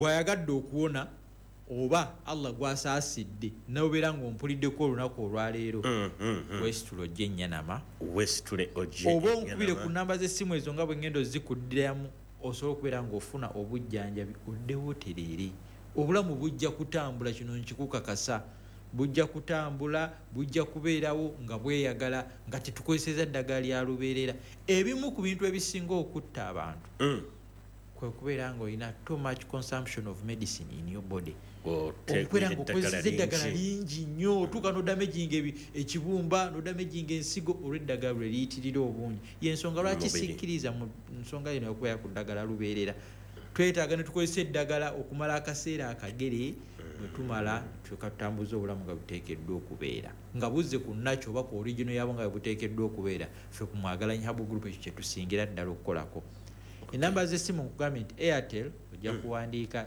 bwayagadde okuwona oba Allah gwasaasidde n'obeera ng'ompuliddeko olunaku olwaleero wesitulo ojje Nnyanama oba onkubire ku nnamba z'essimu ezo nga bwe ngenda ozikuddiramu osobola okubeera ng'ofuna obujjanjabi oddewo tereere. Obulamu bujja kutambula, kino nkikukakasa, bujja kutambula, bujja kubeerawo nga bweyagala nga tetukozeseza ddagala lya lubeerera. Ebimu ku bintu ebisinga okutta abantu kwe kubeera ng'olina too much consumption of medicine in your body. Okubeera ng'okozesa eddagala lingi nnyo otuuka n'odamaginga ekibumba n'odamaginga ensigo olw'eddagala lwe liyitirira obungi. Y'ensonga lwaki sikkiriza mu nsonga yino okubeera ku ddagala lubeerera. Twetaaga ne tukozesa eddagala okumala akaseera akagere bwe tumala tutambuza obulamu nga buteekeddwa okubeera nga buzze ku nnakyo oba ku original yabo nga buteekeddwa okubeera. Ffe ku Mwagalanyi Herbal Group ekyo kye tusingira ddala okukolako. Enamba z'essimu nkugambye nti Airtel ojja kuwandiika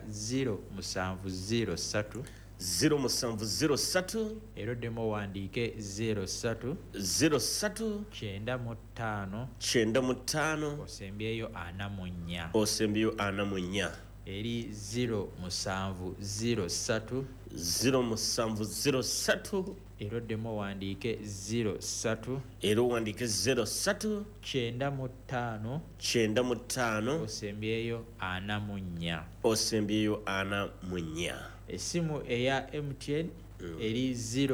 0703 0703 eroddemu owandiike 03 95 osembyeyo 44 eri 0703 eroddemu owandiike 03 95 osembyeyo 44. Essimu eya MTN eri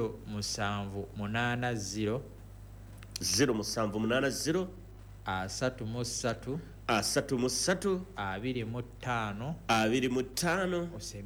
0780 0780 33 25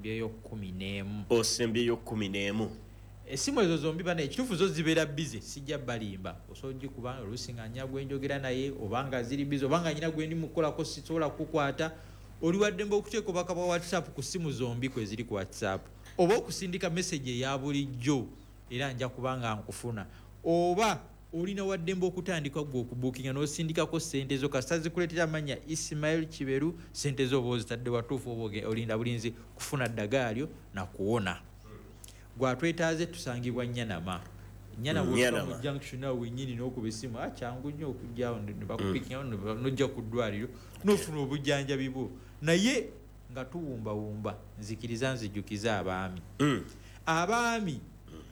osembyeyo 11. Essimu ezo zombi bana ekituufu zo zibeera bize, sijja balimba osobola kubanga oluusi nga nnya gwenjogera naye obanga ziri bize obanga nyina gwendi mukolako sisobola kukwata. Oli waddembe okuteeka obubaka bwa WhatsApp ku ssimu zombi kwe ziri ku WhatsApp, oba okusindika message eya bulijjo era nja kubanga nkufuna, oba olina waddembe okutandika gwe okubuukinga n'osindikako ssente zo kasita zikuleetera amannya Ismail Kiberu, ssente zo oba ozitadde watuufu oba olinda bulinzi kufuna ddagala lyo na kuwona. Gwatwetaaze tusangibwa Nnyanama. Nnyanama mu junction awo wennyini n'okuba essimu kyangu nnyo okujjawo ne bakupikingawo n'ojja ku ddwaliro n'ofuna obujjanjabi bwo. Naye nga tuwumbawumba nzikiriza nzijjukize abaami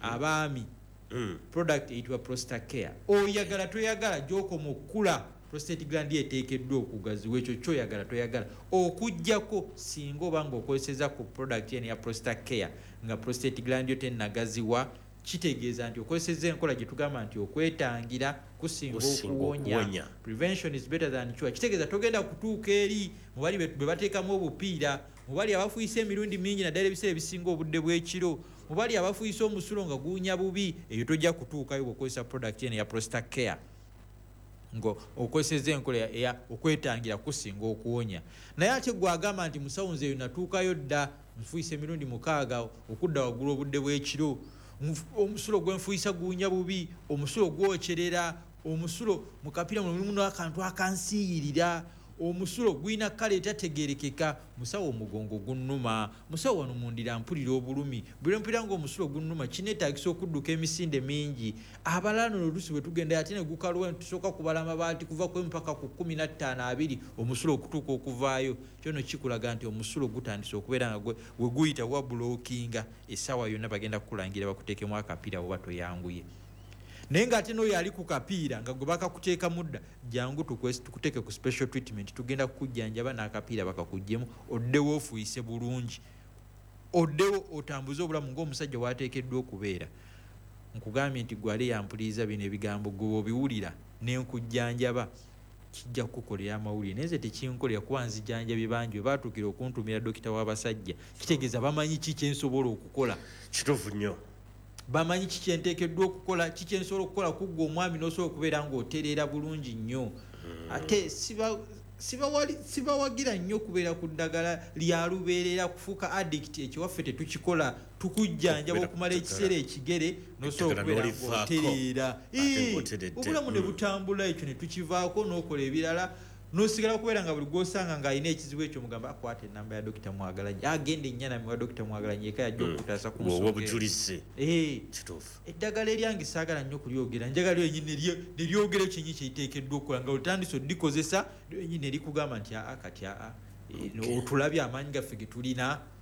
product eyitibwa Prostate Care. Oyagala toyagala gy'okoma okkula prostate gland eteekeddwa okugaziwa, ekyo kyoyagala toyagala okujjako singa oba ng'okozeseza ku product eno ya Prostate Care nga prostate gland yo tennagaziwa, kitegeeza nti okozeseza enkola gye tugamba nti okwetangira kusinga okuwonya. Prevention is better than cure. Kitegeeza togenda kutuuka eri mubali be bateekamu obupiira, mubali abafuyisa emirundi mingi naddala ebiseera ebisinga obudde bw'ekiro, mubali abafuyisa omusulo nga guunya bubi, eyo tojja kutuukayo bw'okozesa product eno ya Prostate Care ngo okozeseza enkola ya okwetangira kusinga okuwonya. Naye ate gwagamba nti musawo nze natuukayo dda nfuyisa emirundi 6 okudda waggulu obudde bw'ekiro, omusulo gwenfuyisa guunya bubi, omusulo gwokyerera, omusulo mu kapiira mulimu n'akantu akansiyirira, omusulo gwina kale etategerekeka, musawo omugongo gunnuma, musawo wano mundira mpulira obulumi, bwe mpulira ng'omusulo gunnuma kineetaagisa okudduka emisinde mingi. Abalala oluusi bwe tugenda ate ne gukaluwa tusooka kubala amabaati kuva ku mpaka ku 15-20 omusulo okutuuka okuvaayo. Kyono kikulaga nti omusulo gutandise okubeera nga we guyita wa bulookinga, essaawa yonna bagenda kukulangira bakuteekemu akapiira oba toyanguye. Naye ng'ate n'oyo ali ku kapiira nga gwe bakakuteeka mudda, jangu tukuteeke ku special treatment, tugenda kukujjanjaba n'akapiira bakakuggyemu oddewo ofuyise bulungi, oddewo otambuze obulamu ng'omusajja wateekeddwa okubeera. Nkugambye nti gwali yampuliriza bino ebigambo gwe obiwulira ne nkujjanjaba kijja kukukolera amawulire. Naye nze tekinkolera kuba nzijjanjabye bangi bwe baatuukira okuntumira dokita w'abasajja, kitegeeza bamanyi ki kye nsobola okukola. Kituufu nnyo. Bamanyi ki kye nteekeddwa okukola, ki kye nsobola okukola ku ggwe omwami n'osobola okubeera ng'otereera bulungi nnyo. Ate sibawagira nnyo okubeera ku ddagala lya lubeerera kufuuka addict, ekyo waffe tetukikola, tukujjanjaba okumala ekiseera ekigere n'osobola okubeera ng'otereera. Obulamu ne butambula, ekyo ne tukivaako n'okola ebirala n'osigala kubeera nga buli gw'osanga ng'alina ekizibu ekyo mugamba akwata ennamba ya Dokita Mwagalanyi, agenda Ennyanama wa Dokita Mwagalanyi eka yajja okutaasa ku nsonga obujulize. Kituufu. Eddagala eryange saagala nnyo kulyogera, njagala lyenyini ne lyogera ekyenyi kyeyiteekeddwa okukola nga otandise oddikozesa lyenyini ne likugamba nti kati otulabye amaanyi gaffe ge tulina